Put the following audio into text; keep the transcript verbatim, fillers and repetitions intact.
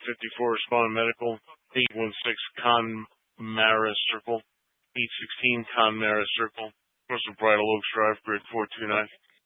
fifty-four, responding medical. eight one six, Conmara Circle. eight sixteen, Conmara Circle. Course of Bridal Oaks Drive, grid four two nine.